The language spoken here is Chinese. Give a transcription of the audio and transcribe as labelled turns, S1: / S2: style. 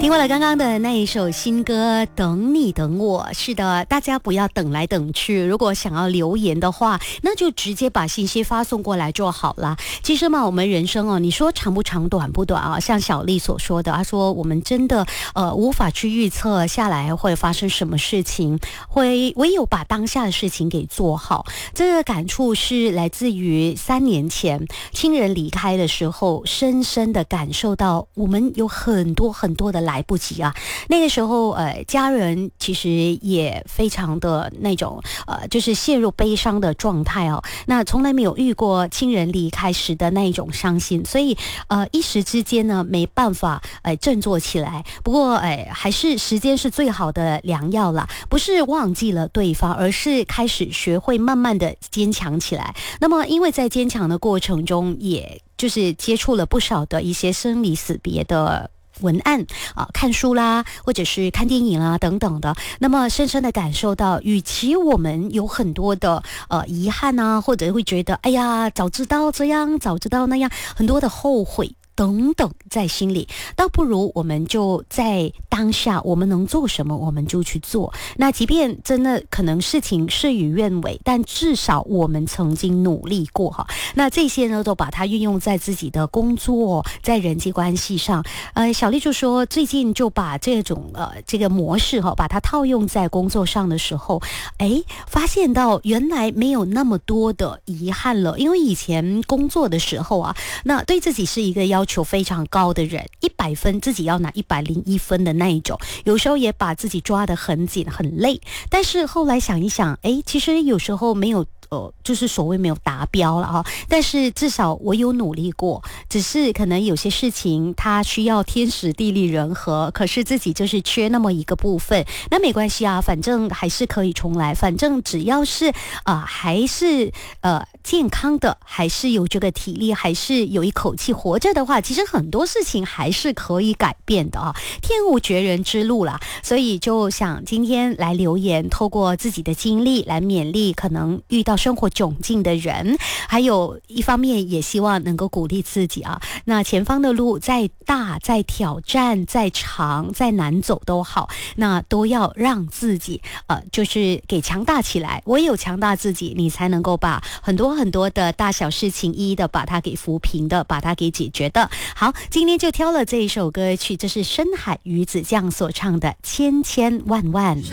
S1: 听完了刚刚的那一首新歌《等你等我》，是的，大家不要等来等去，如果想要留言的话，那就直接把信息发送过来就好了。其实嘛，我们人生哦，你说长不长短不短啊，像小丽所说的，她说我们真的无法去预测下来会发生什么事情，唯有把当下的事情给做好。这个感触是来自于3年前亲人离开的时候，深深的感受到我们有很多很多的来不及啊。那个时候家人其实也非常的那种就是陷入悲伤的状态哦。那从来没有遇过亲人离开时的那一种伤心，所以一时之间呢没办法振作起来。不过还是时间是最好的良药啦，不是忘记了对方，而是开始学会慢慢的坚强起来。那么因为在坚强的过程中，也就是接触了不少的一些生离死别的文案看书啦，或者是看电影啦等等的，那么深深的感受到，与其我们有很多的遗憾啊，或者会觉得哎呀早知道这样早知道那样，很多的后悔等等在心里，倒不如我们就在当下，我们能做什么我们就去做。那即便真的可能事情事与愿违，但至少我们曾经努力过哈。那这些呢都把它运用在自己的工作，在人际关系上。小丽就说最近就把这种这个模式把它套用在工作上的时候，发现到原来没有那么多的遗憾了。因为以前工作的时候啊，那对自己是一个要求非常高的人，100分自己要拿101分的那一种，有时候也把自己抓得很紧很累。但是后来想一想，其实有时候没有就是所谓没有达标了哈，但是至少我有努力过，只是可能有些事情它需要天时地利人和，可是自己就是缺那么一个部分，那没关系啊，反正还是可以重来，反正只要是还是健康的，还是有这个体力，还是有一口气活着的话，其实很多事情还是可以改变的啊，天无绝人之路啦。所以就想今天来留言，透过自己的经历来勉励可能遇到生活窘境的人，还有一方面也希望能够鼓励自己啊。那前方的路再大、再挑战、再长、再难走都好，那都要让自己就是给强大起来。唯有强大自己，你才能够把很多很多的大小事情一一的把它给抚平的，把它给解决的。好，今天就挑了这一首歌曲，这是深海鱼子酱所唱的《千千万万》。